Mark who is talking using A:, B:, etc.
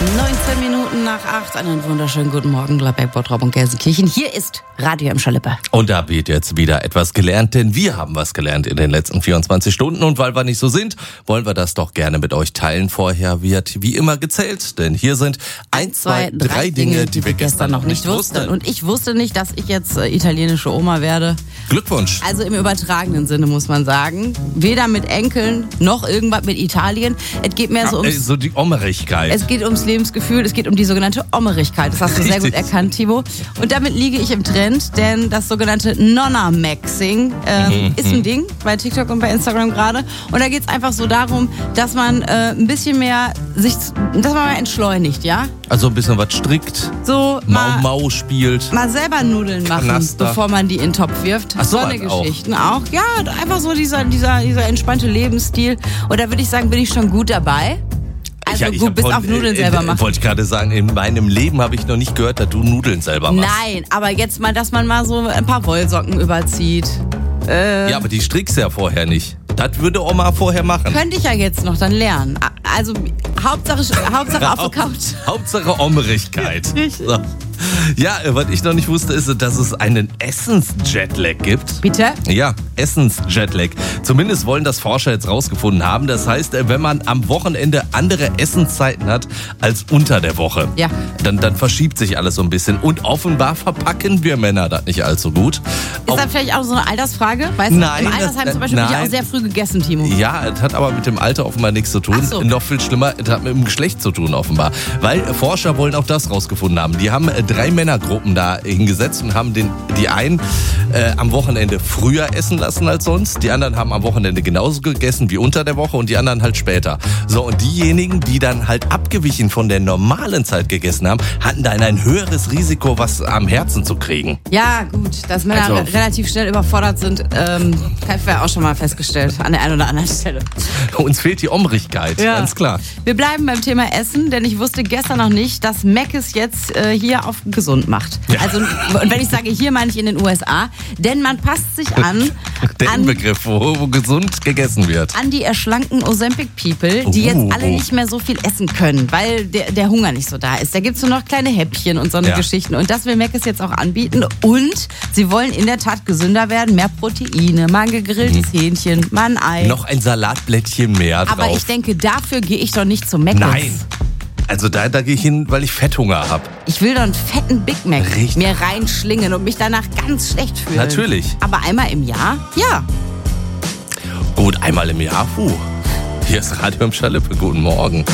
A: 19 Minuten nach 8, einen wunderschönen guten Morgen, Gladbeck, Bottrop und Gelsenkirchen. Hier ist Radio Emscher Lippe.
B: Und da wird jetzt wieder etwas gelernt, denn wir haben was gelernt in den letzten 24 Stunden. Und weil wir nicht so sind, wollen wir das doch gerne mit euch teilen. Vorher wird wie immer gezählt, denn hier sind 1, 2, 3 Dinge, die wir gestern noch nicht wussten.
A: Und ich wusste nicht, dass ich jetzt italienische Oma werde.
B: Glückwunsch.
A: Also im übertragenen Sinne muss man sagen. Weder mit Enkeln noch irgendwas mit Italien. Es geht mehr so ums...
B: So die Ommerigkeit.
A: Es geht ums Lebensgefühl, es geht um die sogenannte Ommerigkeit. Das hast du sehr gut erkannt, Timo. Und damit liege ich im Trend, denn das sogenannte Nonna-Maxing ist ein Ding bei TikTok und bei Instagram gerade. Und da geht es einfach so darum, dass man ein bisschen mehr dass man mal entschleunigt, ja?
B: Also ein bisschen was strickt,
A: so
B: Mau spielt.
A: Mal selber Nudeln machen,
B: Knaster.
A: bevor man die in den Topf wirft.
B: Ach so,
A: eine Geschichten auch. Ja, einfach so dieser entspannte Lebensstil. Und da würde ich sagen, bin ich schon gut dabei. Also gut, bis auf Nudeln selber machen.
B: Wollte ich gerade sagen, in meinem Leben habe ich noch nicht gehört, dass du Nudeln selber machst.
A: Nein, aber jetzt mal, dass man mal so ein paar Wollsocken überzieht.
B: Ja, aber die strickst ja vorher nicht. Das würde Oma vorher machen.
A: Könnte ich ja jetzt noch dann lernen. Also Hauptsache auf der Couch.
B: Hauptsache Ommerigkeit. So. Ja, was ich noch nicht wusste, ist, dass es einen Essens-Jetlag gibt.
A: Bitte?
B: Ja, Essens-Jetlag. Zumindest wollen das Forscher jetzt rausgefunden haben. Das heißt, wenn man am Wochenende andere Essenszeiten hat als unter der Woche,
A: ja,
B: dann verschiebt sich alles so ein bisschen. Und offenbar verpacken wir Männer das nicht allzu gut.
A: Ist das vielleicht auch so eine Altersfrage? Weißt
B: Nein,
A: du, im Altersheim zum Beispiel bin ich auch sehr früh gegessen, Timo.
B: Ja, es hat aber mit dem Alter offenbar nichts zu tun.
A: Ach so.
B: Noch viel schlimmer, es hat mit dem Geschlecht zu tun offenbar. Weil Forscher wollen auch das rausgefunden haben. Die haben 3 Männergruppen da hingesetzt und haben die einen am Wochenende früher essen lassen als sonst. Die anderen haben am Wochenende genauso gegessen wie unter der Woche und die anderen halt später. So, und diejenigen, die dann halt abgewichen von der normalen Zeit gegessen haben, hatten dann ein höheres Risiko, was am Herzen zu kriegen.
A: Ja, gut, dass Männer relativ schnell überfordert sind, haben wir auch schon mal festgestellt an der einen oder anderen Stelle.
B: Uns fehlt die Omrigkeit, ganz klar.
A: Wir bleiben beim Thema Essen, denn ich wusste gestern noch nicht, dass Mc's jetzt hier auf gesund macht. Ja. Also, und wenn ich sage hier, meine ich in den USA, denn man passt sich an.
B: Der Inbegriff, wo gesund gegessen wird.
A: An die erschlankten Ozempic-People, die jetzt alle nicht mehr so viel essen können, weil der Hunger nicht so da ist. Da gibt es nur noch kleine Häppchen und so eine Geschichten. Und das will Mc's jetzt auch anbieten. Und sie wollen in der Tat gesünder werden, mehr Proteine, mal ein gegrilltes Hähnchen, mal ein Ei.
B: Noch ein Salatblättchen mehr drauf.
A: Aber ich denke, dafür gehe ich doch nicht zu Mc's.
B: Nein. Also da gehe ich hin, weil ich Fetthunger habe.
A: Ich will doch einen fetten Big Mac mir reinschlingen und mich danach ganz schlecht fühlen.
B: Natürlich.
A: Aber einmal im Jahr? Ja.
B: Gut, einmal im Jahr? Hier ist Radio Emscher Lippe. Guten Morgen.